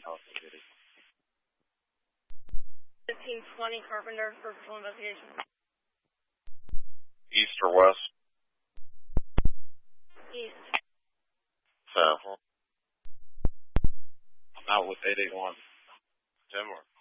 1520 Carpenter for patrol investigation. East or west? East. South. I'm out with 881. 10 more.